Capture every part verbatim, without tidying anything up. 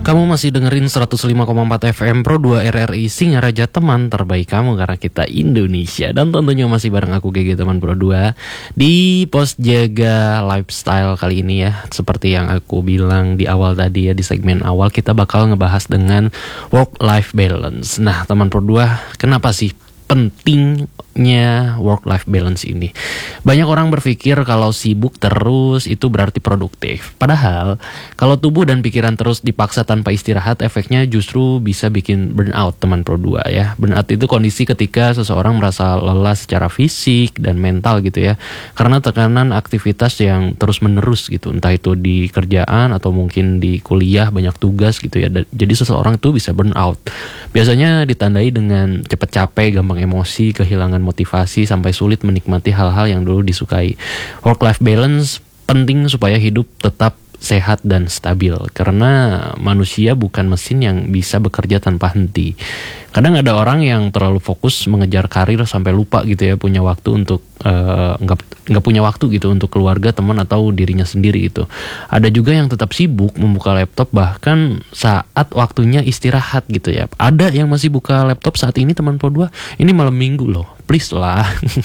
Kamu masih dengerin seratus lima koma empat F M Pro dua R R I Singaraja, teman terbaik kamu karena kita Indonesia. Dan tentunya masih bareng aku G G teman Pro dua di Pos Jaga Lifestyle kali ini ya. Seperti yang aku bilang di awal tadi ya, di segmen awal kita bakal ngebahas dengan work-life balance. Nah teman Pro dua, kenapa sih pentingnya work-life balance ini? Banyak orang berpikir kalau sibuk terus itu berarti produktif. Padahal kalau tubuh dan pikiran terus dipaksa tanpa istirahat, efeknya justru bisa bikin burnout teman Pro dua ya. Burnout itu kondisi ketika seseorang merasa lelah secara fisik dan mental gitu ya, karena tekanan aktivitas yang terus menerus gitu, entah itu di kerjaan atau mungkin di kuliah, banyak tugas gitu ya. Jadi seseorang itu bisa burnout. Biasanya ditandai dengan cepat capek, gampang emosi, kehilangan motivasi, sampai sulit menikmati hal-hal yang dulu disukai. Work-life balance penting supaya hidup tetap sehat dan stabil, karena manusia bukan mesin yang bisa bekerja tanpa henti. Kadang ada orang yang terlalu fokus mengejar karir sampai lupa gitu ya punya waktu untuk uh, nggak nggak punya waktu gitu untuk keluarga, teman atau dirinya sendiri itu. Ada juga yang tetap sibuk membuka laptop bahkan saat waktunya istirahat gitu ya. Ada yang masih buka laptop saat ini teman Pro dua, ini malam minggu loh, please lah.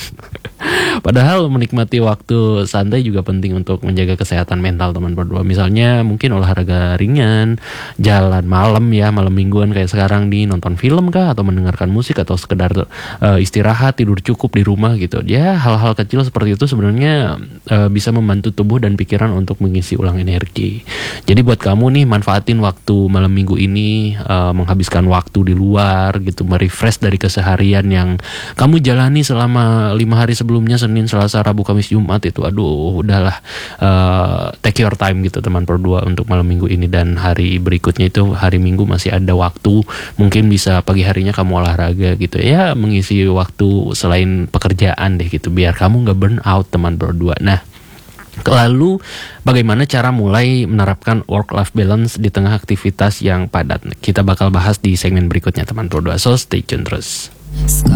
Padahal menikmati waktu santai juga penting untuk menjaga kesehatan mental teman Pro dua. Misalnya mungkin olahraga ringan, jalan malam ya, malam mingguan kayak sekarang di nonton film kah, atau mendengarkan musik, atau sekedar uh, istirahat, tidur cukup di rumah gitu. Ya hal-hal kecil seperti itu sebenarnya uh, bisa membantu tubuh dan pikiran untuk mengisi ulang energi. Jadi buat kamu nih, manfaatin waktu malam minggu ini, uh, menghabiskan waktu di luar gitu, merefresh dari keseharian yang kamu jalani selama lima hari sebelumnya, Senin, Selasa, Rabu, Kamis, Jumat itu. Aduh udahlah, uh, take your time gitu teman Pro dua untuk malam minggu ini. Dan hari berikutnya itu hari Minggu masih ada waktu, mungkin bisa pagi harinya kamu olahraga gitu ya, mengisi waktu selain pekerjaan deh gitu, biar kamu gak burn out teman Pro dua. Nah lalu bagaimana cara mulai menerapkan work-life balance di tengah aktivitas yang padat? Kita bakal bahas di segmen berikutnya teman Pro dua, so stay tune terus.